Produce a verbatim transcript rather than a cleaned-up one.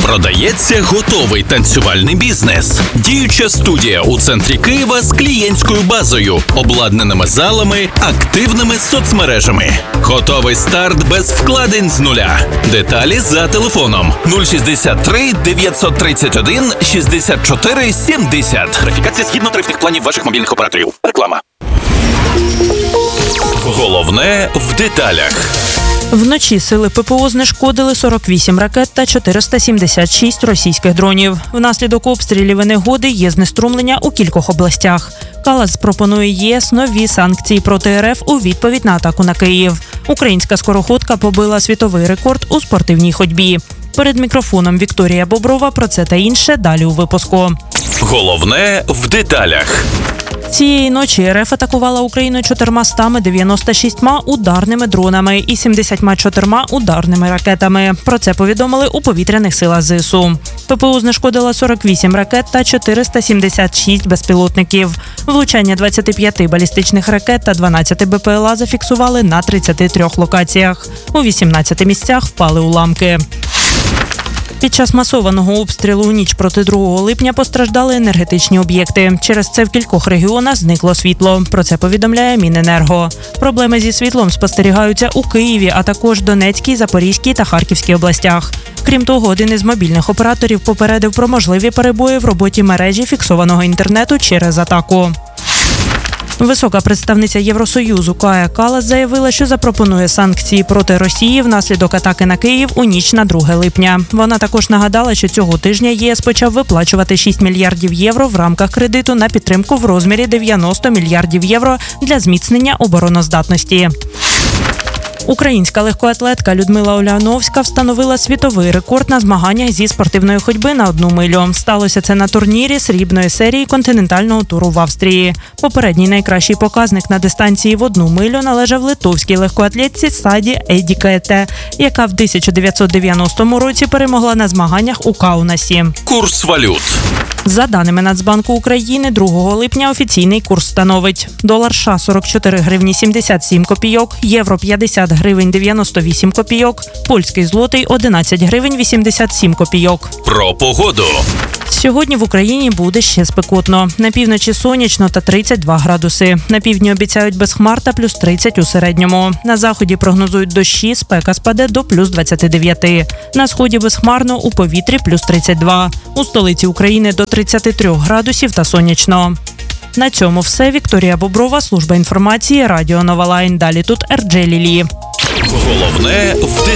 Продається готовий танцювальний бізнес. Діюча студія у центрі Києва з клієнтською базою, обладнаними залами, активними соцмережами. Готовий старт без вкладень з нуля. Деталі за телефоном нуль шістдесят три дев'ятсот тридцять один шістдесят чотири сімдесят. Верифікація згідно тарифних планів ваших мобільних операторів. Реклама. Головне в деталях. Вночі сили ППО знешкодили сорок вісім ракет та чотириста сімдесят шість російських дронів. Внаслідок обстрілів і негоди є знеструмлення у кількох областях. Калас пропонує ЄС нові санкції проти РФ у відповідь на атаку на Київ. Українська скороходка побила світовий рекорд у спортивній ходьбі. Перед мікрофоном Вікторія Боброва про це та інше далі у випуску. Головне в деталях. Цієї ночі РФ атакувала Україну чотириста дев'яносто шість ударними дронами і сімдесят чотири ударними ракетами. Про це повідомили у повітряних силах ЗСУ. ППО знешкодила сорок вісім ракет та чотириста сімдесят шість безпілотників. Влучання двадцяти п'яти балістичних ракет та дванадцяти БПЛА зафіксували на тридцяти трьох локаціях. У вісімнадцяти місцях впали уламки. Під час масованого обстрілу у ніч проти другого липня постраждали енергетичні об'єкти. Через це в кількох регіонах зникло світло. Про це повідомляє Міненерго. Проблеми зі світлом спостерігаються у Києві, а також Донецькій, Запорізькій та Харківській областях. Крім того, один із мобільних операторів попередив про можливі перебої в роботі мережі фіксованого інтернету через атаку. Висока представниця Євросоюзу Кая Калас заявила, що запропонує санкції проти Росії внаслідок атаки на Київ у ніч на друге липня. Вона також нагадала, що цього тижня ЄС почав виплачувати шість мільярдів євро в рамках кредиту на підтримку в розмірі дев'яносто мільярдів євро для зміцнення обороноздатності. Українська легкоатлетка Людмила Уляновська встановила світовий рекорд на змаганнях зі спортивної ходьби на одну милю. Сталося це на турнірі срібної серії континентального туру в Австрії. Попередній найкращий показник на дистанції в одну милю належав литовській легкоатлетці Саді Едікаєте, яка в тисяча дев'ятсот дев'яностому році перемогла на змаганнях у Каунасі. Курс валют. За даними Нацбанку України, другого липня офіційний курс становить: долар США – сорок чотири гривні сімдесят сім копійок, євро – п'ятдесят гривень дев'яносто вісім копійок, польський злотий – одинадцять гривень вісімдесят сім копійок. Про погоду. Сьогодні в Україні буде ще спекотно. На півночі сонячно та тридцять два градуси. На півдні обіцяють без хмар та плюс тридцять у середньому. На заході прогнозують дощі, спека спаде до плюс двадцяти дев'яти. На сході безхмарно, у повітрі плюс тридцять два. У столиці України до тридцяти трьох градусів та сонячно. На цьому все. Вікторія Боброва, служба інформації, Радіо Нова Лайн. Далі тут Ерджелі Лі. Головне в деталях.